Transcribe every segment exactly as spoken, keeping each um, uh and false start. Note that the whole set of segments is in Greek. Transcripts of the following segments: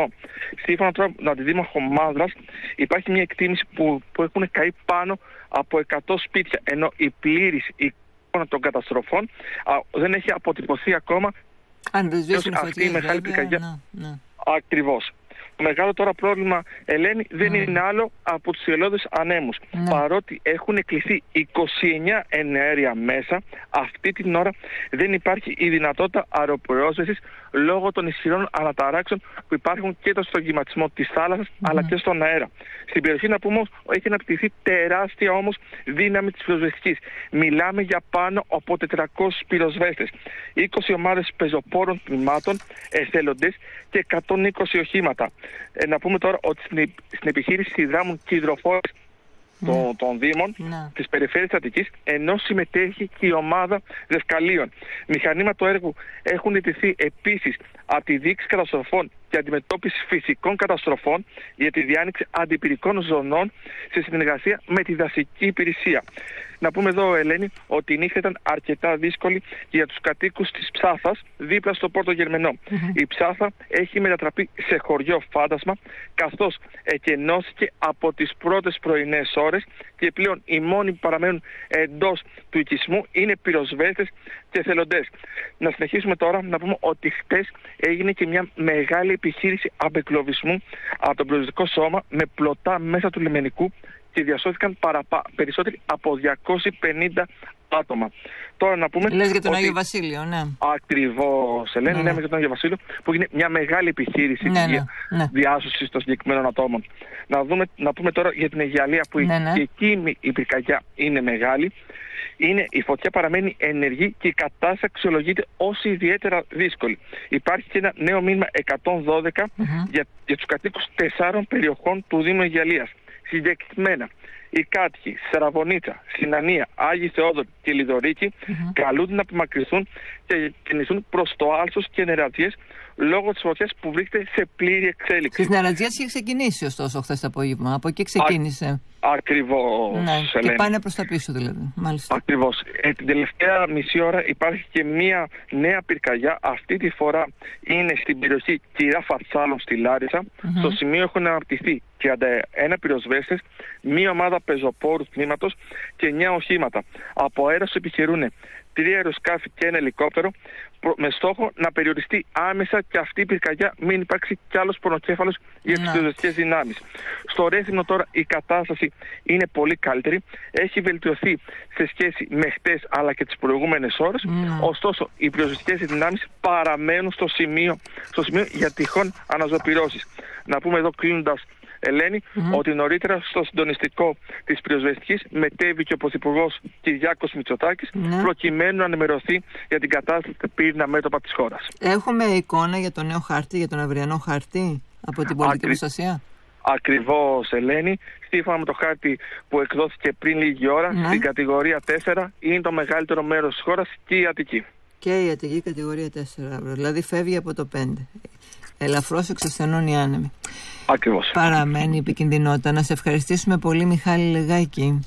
Γερμανό. Σύμφωνα τώρα με τον Αντιδήμαρχο Μάνδρας, υπάρχει μια εκτίμηση που, που έχουν καεί πάνω από εκατό σπίτια, ενώ η πλήρης εικόνα των καταστροφών α, δεν έχει αποτυπωθεί ακόμα. Αν δεν σβήσουν αυτή η μεγάλη πυρκαγιά. Ναι, ναι. Ακριβώς. Το μεγάλο τώρα πρόβλημα, Ελένη, δεν mm. είναι άλλο από τους ιελώδες ανέμους. Mm. Παρότι έχουν κληθεί είκοσι εννέα εναέρια μέσα, αυτή την ώρα δεν υπάρχει η δυνατότητα αεροπρόσβεσης λόγω των ισχυρών αναταράξεων που υπάρχουν και στο στρογγυματισμό της θάλασσας mm. αλλά και στον αέρα. Στην περιοχή, να πούμε, έχει αναπτυχθεί τεράστια όμως δύναμη της πυροσβεστικής. Μιλάμε για πάνω από τετρακόσιους πυροσβέστες, είκοσι ομάδες πεζοπόρων τμήματων, εθελοντές και εκατόν είκοσι οχήματα. Ε, να πούμε τώρα ότι στην, στην επιχείρηση συνδράμουν και υδροφόρες των, των Δήμων mm. της Περιφέρειας Αττικής, ενώ συμμετέχει και η ομάδα δευκαλίων. Μηχανήματα του έργου έχουν ετηθεί επίσης από τη Διοίκηση Καταστροφών και Αντιμετώπιση Φυσικών Καταστροφών για τη διάνοιξη αντιπυρικών ζωνών σε συνεργασία με τη Δασική Υπηρεσία. Να πούμε εδώ, Ελένη, ότι η νύχτα ήταν αρκετά δύσκολη για τους κατοίκους της Ψάθας, δίπλα στο Πόρτο Γερμενό. Mm-hmm. Η Ψάθα έχει μετατραπεί σε χωριό φάντασμα, καθώς εκενώθηκε από τις πρώτες πρωινές ώρες και πλέον οι μόνοι που παραμένουν εντός του οικισμού είναι πυροσβέστες και εθελοντές. Να συνεχίσουμε τώρα να πούμε ότι χτες έγινε και μια μεγάλη επιχείρηση απεκλωβισμού από το πυροσβεστικό σώμα με πλωτά μέσα του λιμενικού και διασώθηκαν παραπα... περισσότεροι από διακόσια πενήντα άτομα. Τώρα να πούμε. Λες για τον ότι... Άγιο Βασίλειο, ναι. Ακριβώς, Ελένη, ναι, ναι. λέμε για τον Άγιο Βασίλειο, που είναι μια μεγάλη επιχείρηση ναι, ναι, ναι. διάσωσης των συγκεκριμένων ατόμων. Να, δούμε, να πούμε τώρα για την Αιγιαλία, που ναι, ναι. και εκεί η πυρκαγιά είναι μεγάλη. Είναι, η φωτιά παραμένει ενεργή και η κατάσταση αξιολογείται ως ιδιαίτερα δύσκολη. Υπάρχει και ένα νέο μήνυμα εκατόν δώδεκα mm-hmm. για, για τους κατοίκους τεσσάρων περιοχών του Δήμου Αιγιαλίας. Συγκεκριμένα, οι κάτοικοι Σαραβωνίτσα, Συνανία, Άγιοι Θεόδωροι και Λιδωρίκη mm-hmm. καλούνται να απομακρυνθούν και κινηθούν προς το Άλσος και Νερατζίες λόγω της φωτιάς που βρίσκεται σε πλήρη εξέλιξη. Στις Νερατζίες είχε ξεκινήσει ωστόσο χθες το απόγευμα, από εκεί ξεκίνησε. Α... Ακριβώς. Ναι, και πάνε προς τα πίσω δηλαδή. Μάλιστα. Ακριβώς. Ε, την τελευταία μισή ώρα υπάρχει και μία νέα πυρκαγιά. Αυτή τη φορά είναι στην περιοχή Κυρά Φατσάλων στη Λάρισα. Mm-hmm. Στο σημείο έχουν αναπτυχθεί τριάντα ένα πυροσβέστες, μία ομάδα πεζοπόρου τμήματος και εννέα οχήματα. Από αέρας επιχειρούν τρία αεροσκάφη και ένα ελικόπτερο, με στόχο να περιοριστεί άμεσα και αυτή η πυρκαγιά, μην υπάρξει κι άλλος πονοκέφαλος για τις πυροσβεστικές δυνάμεις. Στο Ρέθυμνο τώρα η κατάσταση είναι πολύ καλύτερη, έχει βελτιωθεί σε σχέση με χτες αλλά και τις προηγούμενες ώρες, mm. ωστόσο οι πυροσβεστικές δυνάμεις παραμένουν στο σημείο, στο σημείο για τυχόν αναζωπυρώσεις. Να πούμε εδώ κλείνοντας, Ελένη, mm-hmm. ότι νωρίτερα στο συντονιστικό της πυροσβεστικής μετέβη και ο Πρωθυπουργός Κυριάκος Μητσοτάκης mm-hmm. προκειμένου να ενημερωθεί για την κατάσταση στα πύρινα μέτωπα της χώρας. Έχουμε εικόνα για το νέο χάρτη, για τον αυριανό χάρτη από την πολιτική Ακρι... προστασία. Ακριβώς, Ελένη. Σύμφωνα με το χάρτη που εκδόθηκε πριν λίγη ώρα, mm-hmm. στην κατηγορία τέσσερα είναι το μεγαλύτερο μέρος της χώρας και η Αττική. Και η Αττική κατηγορία τέσσερα, δηλαδή φεύγει από το πέντε. Ελαφρώς εξασθενών οι άνεμοι. Ακριβώς. Παραμένει η επικινδυνότητα. Να σε ευχαριστήσουμε πολύ, Μιχάλη Λεγάκη,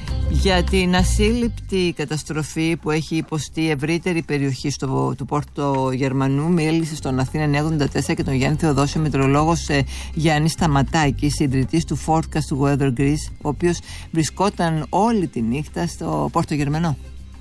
για την ασύλληπτη καταστροφή που έχει υποστεί η ευρύτερη περιοχή στο, του Πόρτο Γερμανού. Μίλησε στον Αθήνα εννιακόσια ογδόντα τέσσερα και τον Γιάννη Θεοδόσιο, μετρολόγος ε, Γιάννη Σταματάκη, ιδρυτής του Forecast του Weather Greece, ο οποίος βρισκόταν όλη τη νύχτα στο Πόρτο Γερμανό.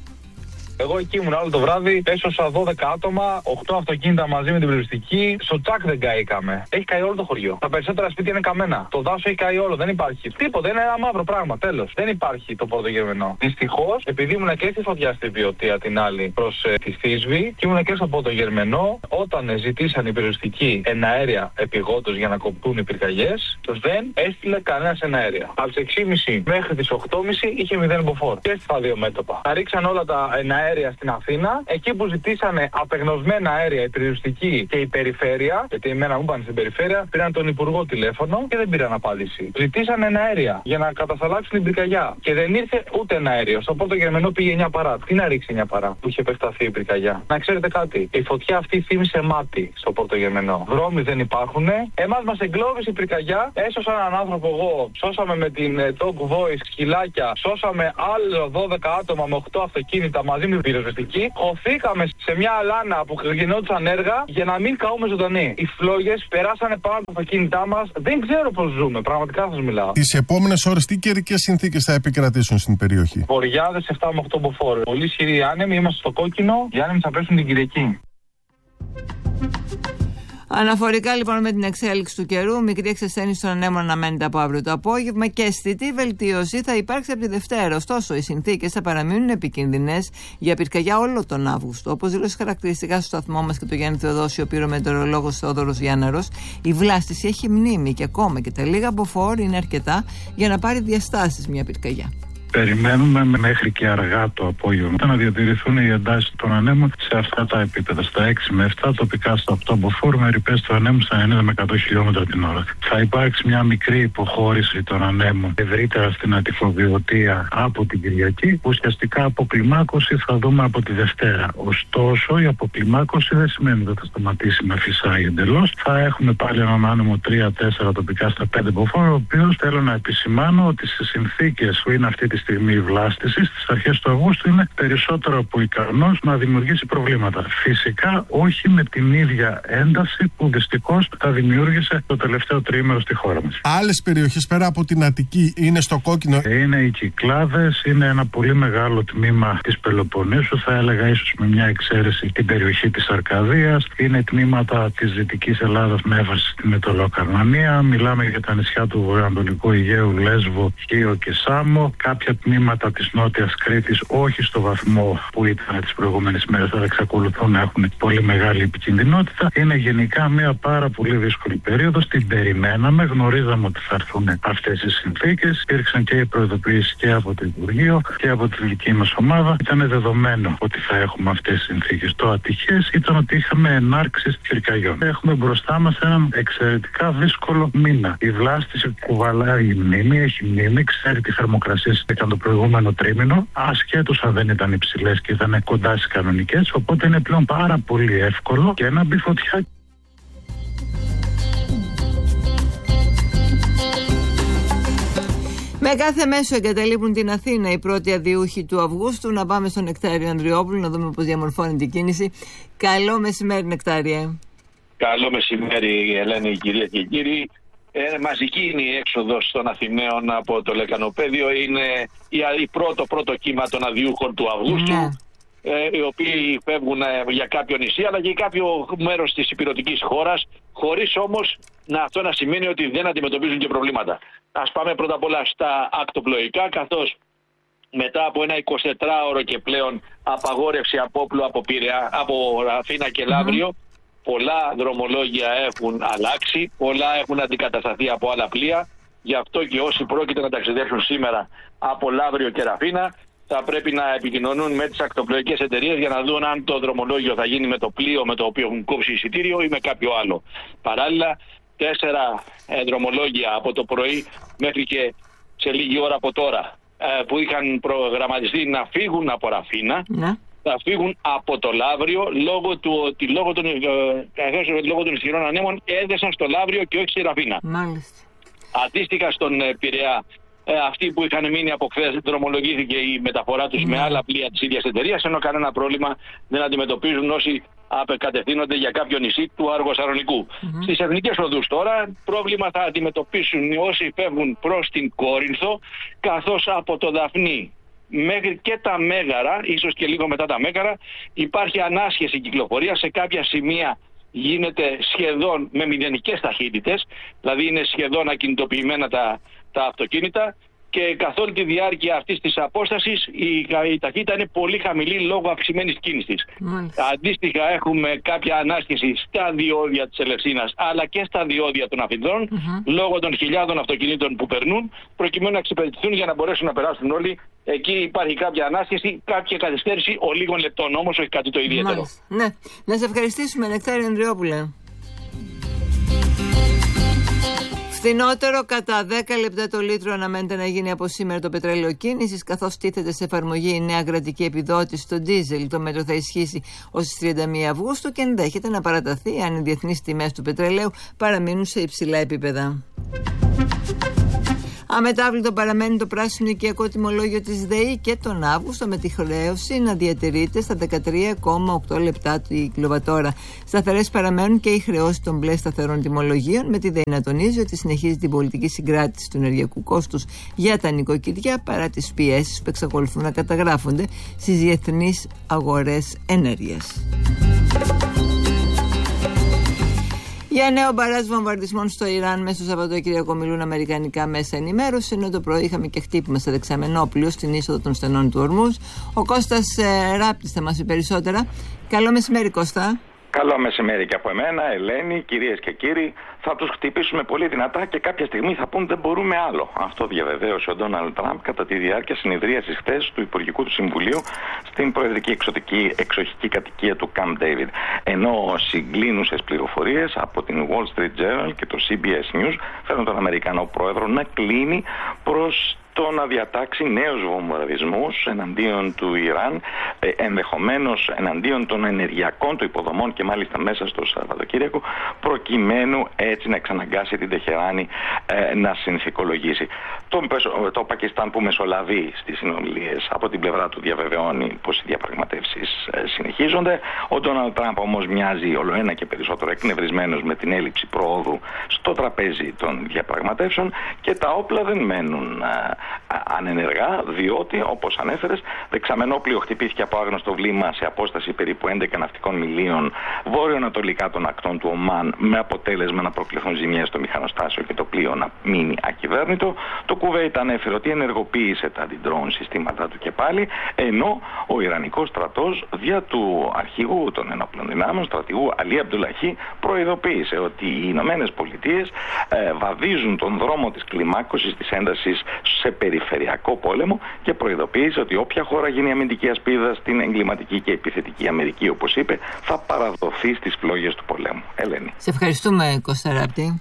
Εγώ εκεί ήμουν όλο το βράδυ, έσωσα δώδεκα άτομα, οκτώ αυτοκίνητα μαζί με την πυροσβεστική. Στο τσάκ δεν καήκαμε. Έχει καεί όλο το χωριό. Τα περισσότερα σπίτια είναι καμένα. Το δάσο έχει καεί όλο, δεν υπάρχει τίποτα. Είναι ένα μαύρο πράγμα, τέλος. Δεν υπάρχει το Πόρτο Γερμανό. Δυστυχώς, επειδή ήμουν και στη φωτιά στη Βιωτία την άλλη προς ε, τη Θήσβη και ήμουν και στο Πόρτο Γερμανό, όταν ε, ζητήσαν οι πυροσβεστικοί εναέρια επιγόντως για να κοπούν οι πυρκαγιές, δεν έστειλε κανένας εναέρια. Από τις έξι και μισή μέχρι τις οκτώ και μισή είχε μηδέν μποφόρ. Και στα δύο μέτωπα. Τα ρίξαν όλα τα εναέρια στην Αθήνα, εκεί που ζητήσανε απεγνωσμένα αέρια η περιοριστική και η περιφέρεια, γιατί εμένα μου πάνε στην περιφέρεια, πήραν τον Υπουργό τηλέφωνο και δεν πήραν απάντηση. Ζητήσανε ένα αέρια για να κατασταλάξουν την πυρκαγιά και δεν ήρθε ούτε ένα αέριο. Στο Πόρτο Γερμανό πήγε εννιά παρά. Τι να ρίξει εννιά παρά που είχε επεκταθεί η πυρκαγιά. Να ξέρετε κάτι, η φωτιά αυτή θύμισε μάτι στο Πόρτο Γερμανό. Δρόμοι δεν υπάρχουν. Εμάς μας εγκλώβησε η πυρκαγιά. Έσωσα έναν άνθρωπο εγώ, σώσαμε με την Talk Voice σκυλάκια, σώσαμε άλλο δώδεκα άτομα με οκτώ αυτοκίνητα μαζί με την πυροσβεστική, χωθήκαμε σε μια αλάνα που γινόντουσαν έργα για να μην καούμε ζωντανοί. Οι φλόγες περάσανε πάνω από τα αυτοκίνητά μας. Δεν ξέρω πώς ζούμε, πραγματικά σας μιλάω. Τις επόμενες ώρες τι καιρικές συνθήκες θα επικρατήσουν στην περιοχή? Βοριάδες επτά με οκτώ μποφόρ. Πολύ ισχυροί άνεμοι, είμαστε στο κόκκινο. Οι άνεμοι θα πέσουν την Κυριακή. Αναφορικά λοιπόν με την εξέλιξη του καιρού, μικρή εξασθένιση των ανέμων αναμένεται από αύριο το απόγευμα και αισθητή βελτίωση θα υπάρξει από τη Δευτέρα. Ωστόσο, οι συνθήκες θα παραμείνουν επικίνδυνες για πυρκαγιά όλο τον Αύγουστο. Όπως δήλωσε χαρακτηριστικά στο σταθμό μας και το Γιάννη Θεοδόσιο, ο πυρομετεωρολόγος Θεόδωρος Γιάνναρος, η βλάστηση έχει μνήμη και ακόμα και τα λίγα μποφόρ είναι αρκετά για να πάρει διαστάσεις μια πυρκαγιά. Περιμένουμε μέχρι και αργά το απόγευμα να διατηρηθούν οι εντάσεις των ανέμων σε αυτά τα επίπεδα. Στα έξι με επτά, τοπικά στα οκτώ μποφόρ, με ρηπές του ανέμου στα ενενήντα με εκατό χιλιόμετρα την ώρα. Θα υπάρξει μια μικρή υποχώρηση των ανέμων ευρύτερα στην Αττικοβιωτία από την Κυριακή. Ουσιαστικά αποκλιμάκωση θα δούμε από τη Δευτέρα. Ωστόσο, η αποκλιμάκωση δεν σημαίνει ότι θα σταματήσει να φυσάει εντελώς. Θα έχουμε πάλι έναν άνεμο τρία τέσσερα τοπικά στα πέντε μποφόρ, ο οποίος θέλω να επισημάνω ότι στις συνθήκες που είναι αυτή τη στιγμή η βλάστηση στις αρχές του Αυγούστου είναι περισσότερο από ικανός να δημιουργήσει προβλήματα. Φυσικά όχι με την ίδια ένταση που δυστυχώς τα δημιούργησε το τελευταίο τριήμερο στη χώρα μας. Άλλες περιοχές πέρα από την Αττική είναι στο κόκκινο? Είναι οι Κυκλάδες, είναι ένα πολύ μεγάλο τμήμα της Πελοποννήσου, θα έλεγα ίσως με μια εξαίρεση την περιοχή της Αρκαδίας, είναι τμήματα της Δυτικής Ελλάδας με έμφαση στη Μετωλοκαρνανία, μιλάμε για τα νησιά του Βορειοανατολικού Αιγαίου, Λέσβο, Χίο και Σάμο, κάποια τμήματα της Νότιας Κρήτης όχι στο βαθμό που ήταν τις προηγούμενες μέρες, αλλά εξακολουθούν να έχουν πολύ μεγάλη επικινδυνότητα. Είναι γενικά μια πάρα πολύ δύσκολη περίοδος. Την περιμέναμε, γνωρίζαμε ότι θα έρθουν αυτές οι συνθήκες. Υπήρξαν και οι προειδοποιήσεις και από το Υπουργείο και από τη δική μας ομάδα. Ήταν δεδομένο ότι θα έχουμε αυτές τις συνθήκες. Το ατυχές ήταν ότι είχαμε ενάρξεις πυρκαγιών. Έχουμε μπροστά μας έναν εξαιρετικά δύσκολο μήνα. Η βλάστηση κουβαλάει η μνήμη, έχει μνήμη, ξέρει τι θερμοκρασίες ήταν το προηγούμενο τρίμηνο, ασχέτως αν δεν ήταν υψηλές και ήταν κοντά στις κανονικές, οπότε είναι πλέον πάρα πολύ εύκολο και να μπει φωτιά. Με κάθε μέσο εγκαταλείπουν την Αθήνα οι πρώτοι αδιούχοι του Αυγούστου. Να πάμε στον Νεκτάριο Ανδριόπουλο να δούμε πώς διαμορφώνει την κίνηση. Καλό μεσημέρι, Νεκτάριε. Καλό μεσημέρι, Ελένη, κυρίες και κύριοι. Ε, μαζική είναι η έξοδος των Αθηναίων από το Λεκανοπαίδιο. Είναι η, η πρώτο πρώτο κύμα των αδιούχων του Αυγούστου, ναι. ε, οι οποίοι φεύγουν ε, για κάποιο νησί αλλά και κάποιο μέρος της υπηρετικής χώρας, χωρίς όμως να, αυτό να σημαίνει ότι δεν αντιμετωπίζουν και προβλήματα. Ας πάμε πρώτα απ' όλα στα ακτοπλοϊκά, καθώς μετά από ένα εικοσιτετράωρο και πλέον απαγόρευση απόπλου από, Πειραιά, από Αθήνα και Λαύριο, mm-hmm. πολλά δρομολόγια έχουν αλλάξει, πολλά έχουν αντικατασταθεί από άλλα πλοία. Γι' αυτό και όσοι πρόκειται να ταξιδέψουν σήμερα από Λαύριο και Ραφίνα θα πρέπει να επικοινωνούν με τις ακτοπλοϊκές εταιρείες για να δουν αν το δρομολόγιο θα γίνει με το πλοίο με το οποίο έχουν κόψει εισιτήριο ή με κάποιο άλλο. Παράλληλα, τέσσερα ε, δρομολόγια από το πρωί μέχρι και σε λίγη ώρα από τώρα ε, που είχαν προγραμματιστεί να φύγουν από Ραφίνα, ναι. θα φύγουν από το Λαύριο λόγω του ότι λόγω των, ε, λόγω των ισχυρών ανέμων έδεσαν στο Λαύριο και όχι στη Ραφίνα. Μάλιστα. Αντίστοιχα στον ε, Πειραιά, ε, αυτοί που είχαν μείνει από χθες δρομολογήθηκε η μεταφορά τους mm. με άλλα πλοία της ίδιας εταιρείας, ενώ κανένα πρόβλημα δεν αντιμετωπίζουν όσοι απεκατευθύνονται για κάποιο νησί του Αργοσαρονικού. Mm-hmm. Στις εθνικές οδούς τώρα πρόβλημα θα αντιμετωπίσουν όσοι φεύγουν προς την Κόρινθο, καθώς από το Δαφνί μέχρι και τα Μέγαρα, ίσως και λίγο μετά τα Μέγαρα, υπάρχει ανάσχεση κυκλοφορία. Σε κάποια σημεία γίνεται σχεδόν με μηδενικές ταχύτητες, δηλαδή είναι σχεδόν ακινητοποιημένα τα, τα αυτοκίνητα και καθ' όλη τη διάρκεια αυτής της απόστασης η, η ταχύτητα είναι πολύ χαμηλή λόγω αυξημένης κίνησης. Mm. Αντίστοιχα έχουμε κάποια ανάσχεση στα διόδια της Ελευσίνας αλλά και στα διόδια των Αφινδρών mm-hmm. λόγω των χιλιάδων αυτοκινήτων που περνούν, προκειμένου να εξυπηρετηθούν για να μπορέσουν να περάσουν όλοι. Εκεί υπάρχει κάποια ανάσχεση, κάποια καθυστέρηση ολίγων λεπτών, όμως όχι κάτι το ιδιαίτερο. Ναι. Να σε ευχαριστήσουμε, Νεκτάριο Ανδριόπουλε. Φθηνότερο κατά δέκα λεπτά το λίτρο αναμένεται να γίνει από σήμερα το πετρέλαιο κίνησης, καθώς τίθεται σε εφαρμογή η νέα κρατική επιδότηση στο ντίζελ. Το μέτρο θα ισχύσει ως τις τριάντα μία Αυγούστου και ενδέχεται να παραταθεί αν οι διεθνείς τιμές του πετρελαίου παραμείνουν σε υψηλά επίπεδα. Αμετάβλητο παραμένει το πράσινο οικιακό τιμολόγιο της ΔΕΗ και τον Αύγουστο, με τη χρέωση να διατηρείται στα δεκατρία κόμμα οκτώ λεπτά τη κιλοβατόρα. Σταθερές παραμένουν και οι χρεώσεις των μπλε σταθερών τιμολογίων, με τη ΔΕΗ να τονίζει ότι συνεχίζει την πολιτική συγκράτηση του ενεργειακού κόστους για τα νοικοκυριά παρά τις πιέσεις που εξακολουθούν να καταγράφονται στις διεθνείς αγορές ενέργειας. Για νέο μπαράζ βομβαρδισμών στο Ιράν μέσα στο Σαββατοκύριακο μιλούν αμερικανικά μέσα ενημέρωση, ενώ το πρωί είχαμε και χτύπημα στα δεξαμενόπλιο στην είσοδο των στενών του Ορμούζ. Ο Κώστας ε, Ράπτης θα μας πει περισσότερα. Καλό μεσημέρι, Κώστα. Καλό μεσημέρι και από εμένα, Ελένη, κυρίες και κύριοι. Θα τους χτυπήσουμε πολύ δυνατά και κάποια στιγμή θα πούν δεν μπορούμε άλλο. Αυτό διαβεβαίωσε ο Ντόναλντ Τραμπ κατά τη διάρκεια συνεδρίασης χθες του Υπουργικού του Συμβουλίου στην προεδρική εξωτική, εξοχική κατοικία του Camp David. Ενώ συγκλίνουσες πληροφορίες από την Wall Street Journal και το σι μπι ες News φέρνουν τον Αμερικανό πρόεδρο να κλείνει προς το να διατάξει νέους βομβαρδισμούς εναντίον του Ιράν, ε, ενδεχομένως εναντίον των ενεργειακών του υποδομών και μάλιστα μέσα στο Σαββατοκύριακο, προκειμένου έτσι να εξαναγκάσει την Τεχεράνη ε, να συνθηκολογήσει. Το, το Πακιστάν που μεσολαβεί στις συνομιλίες από την πλευρά του διαβεβαιώνει πως οι διαπραγματεύσεις ε, συνεχίζονται. Ο Ντόναλντ Τραμπ όμως μοιάζει ολοένα και περισσότερο εκνευρισμένος με την έλλειψη προόδου στο τραπέζι των διαπραγματεύσεων και τα όπλα δεν μένουν ε, ανενεργά, διότι, όπως ανέφερες, δεξαμενόπλιο χτυπήθηκε από άγνωστο βλήμα σε απόσταση περίπου έντεκα ναυτικών μιλίων βόρειο-ανατολικά των ακτών του Ομάν, με αποτέλεσμα να προκληθούν ζημιές στο μηχανοστάσιο και το πλοίο να μείνει ακυβέρνητο. Το Κουβέιτ ανέφερε ότι ενεργοποίησε τα αντι-drone συστήματά του και πάλι, ενώ ο Ιρανικός στρατός, δια του αρχηγού των ενόπλων δυνάμεων, στρατηγού Αλί Αμπτουλαχή, προειδοποίησε ότι οι Ηνωμένες Πολιτείες ε, βαδίζουν τον δρόμο της κλιμάκωσης της έντασης σε περιφερειακό πόλεμο και προειδοποίησε ότι όποια χώρα γίνει αμυντική ασπίδα στην εγκληματική και επιθετική Αμερική, όπως είπε, θα παραδοθεί στις φλόγες του πολέμου. Ελένη. Σε ευχαριστούμε, Κώστα Ράπτη.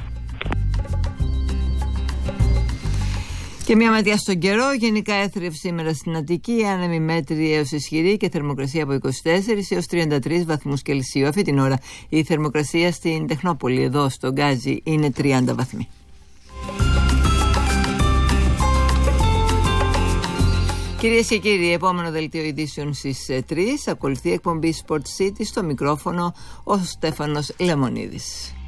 Και μια ματιά στον καιρό. Γενικά έθρευε σήμερα στην Αττική, άνεμη μέτρη έως ισχυρή και θερμοκρασία από είκοσι τέσσερις έως τριάντα τρεις βαθμούς Κελσίου. Αυτή την ώρα η θερμοκρασία στην Τεχνόπολη, εδώ στο Γκάζι, είναι τριάντα βαθμοί. Κυρίες και κύριοι, επόμενο δελτίο ειδήσεων στις τρεις. Ακολουθεί εκπομπή Sport City, στο μικρόφωνο ο Στέφανος Λεμονίδης.